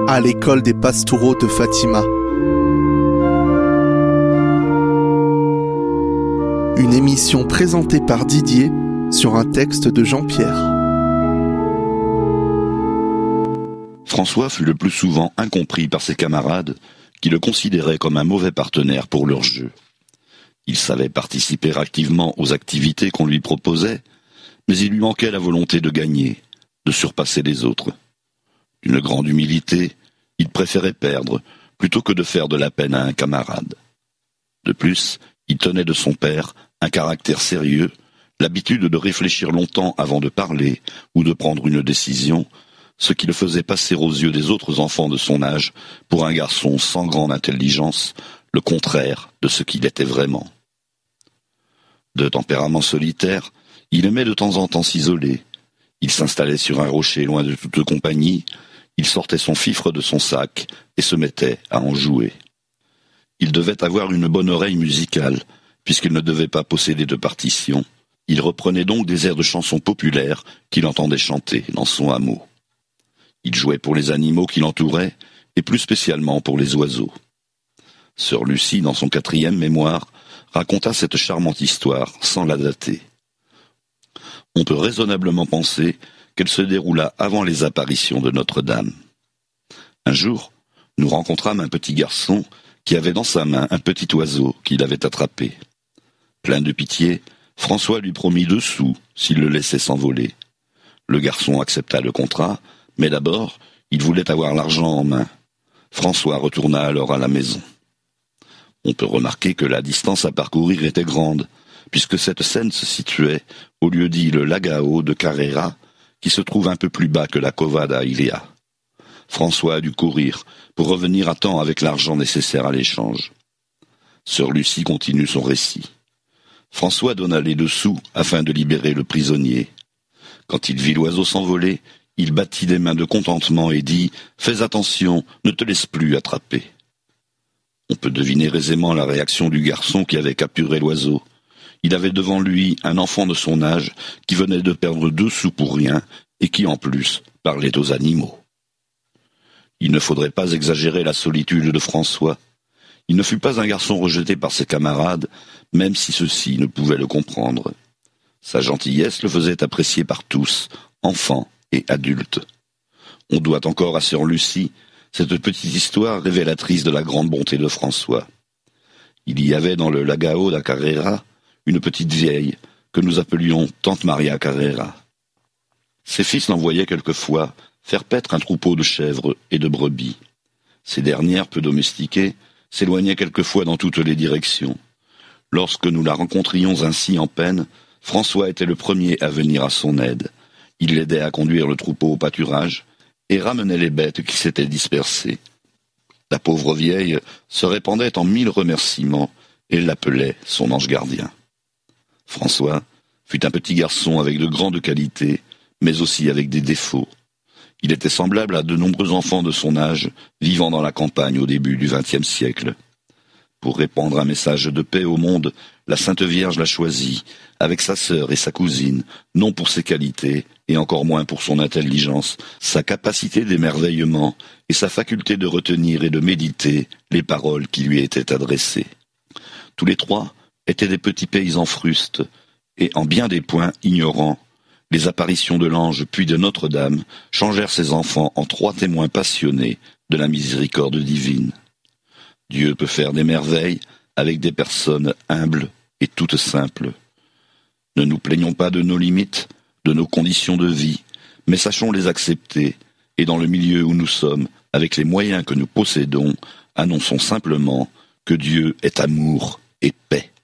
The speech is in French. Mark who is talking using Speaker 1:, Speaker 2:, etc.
Speaker 1: à l'école des pastoraux de Fatima. Une émission présentée par Didier sur un texte de Jean-Pierre.
Speaker 2: François fut le plus souvent incompris par ses camarades qui le considéraient comme un mauvais partenaire pour leur jeu. Il savait participer activement aux activités qu'on lui proposait, mais il lui manquait la volonté de gagner, de surpasser les autres. D'une grande humilité, il préférait perdre plutôt que de faire de la peine à un camarade. De plus, il tenait de son père un caractère sérieux, l'habitude de réfléchir longtemps avant de parler ou de prendre une décision, ce qui le faisait passer aux yeux des autres enfants de son âge pour un garçon sans grande intelligence, le contraire de ce qu'il était vraiment. De tempérament solitaire, il aimait de temps en temps s'isoler. Il s'installait sur un rocher loin de toute compagnie, il sortait son fifre de son sac et se mettait à en jouer. Il devait avoir une bonne oreille musicale, puisqu'il ne devait pas posséder de partition. Il reprenait donc des airs de chansons populaires qu'il entendait chanter dans son hameau. Il jouait pour les animaux qui l'entouraient, et plus spécialement pour les oiseaux. Sœur Lucie, dans son 4e mémoire, raconta cette charmante histoire sans la dater. On peut raisonnablement penser qu'elle se déroula avant les apparitions de Notre-Dame. Un jour, nous rencontrâmes un petit garçon qui avait dans sa main un petit oiseau qu'il avait attrapé. Plein de pitié, François lui promit 2 sous s'il le laissait s'envoler. Le garçon accepta le contrat, mais d'abord, il voulait avoir l'argent en main. François retourna alors à la maison. On peut remarquer que la distance à parcourir était grande, puisque cette scène se situait au lieu-dit le Lagao de Carrera, qui se trouve un peu plus bas que la Cova da Ilia. François a dû courir pour revenir à temps avec l'argent nécessaire à l'échange. Sœur Lucie continue son récit. François donna les 2 sous afin de libérer le prisonnier. Quand il vit l'oiseau s'envoler, il battit des mains de contentement et dit « Fais attention, ne te laisse plus attraper ». On peut deviner aisément la réaction du garçon qui avait capturé l'oiseau. Il avait devant lui un enfant de son âge qui venait de perdre 2 sous pour rien et qui en plus parlait aux animaux. Il ne faudrait pas exagérer la solitude de François. Il ne fut pas un garçon rejeté par ses camarades, même si ceux-ci ne pouvaient le comprendre. Sa gentillesse le faisait apprécier par tous, enfants et adultes. On doit encore à sœur Lucie cette petite histoire révélatrice de la grande bonté de François. Il y avait dans le Lagao da Carrera une petite vieille que nous appelions Tante Maria Carrera. Ses fils l'envoyaient quelquefois faire paître un troupeau de chèvres et de brebis. Ces dernières, peu domestiquées, s'éloignaient quelquefois dans toutes les directions. Lorsque nous la rencontrions ainsi en peine, François était le premier à venir à son aide. Il l'aidait à conduire le troupeau au pâturage et ramenait les bêtes qui s'étaient dispersées. La pauvre vieille se répandait en 1000 remerciements et l'appelait son ange gardien. François fut un petit garçon avec de grandes qualités, mais aussi avec des défauts. Il était semblable à de nombreux enfants de son âge vivant dans la campagne au début du XXe siècle. Pour répandre un message de paix au monde, la Sainte Vierge l'a choisi, avec sa sœur et sa cousine, non pour ses qualités, et encore moins pour son intelligence, sa capacité d'émerveillement et sa faculté de retenir et de méditer les paroles qui lui étaient adressées. Tous les 3 étaient des petits paysans frustes, et en bien des points ignorants. Les apparitions de l'ange puis de Notre-Dame changèrent ces enfants en 3 témoins passionnés de la miséricorde divine. Dieu peut faire des merveilles avec des personnes humbles et toutes simples. Ne nous plaignons pas de nos limites, de nos conditions de vie, mais sachons les accepter, et dans le milieu où nous sommes, avec les moyens que nous possédons, annonçons simplement que Dieu est amour et paix.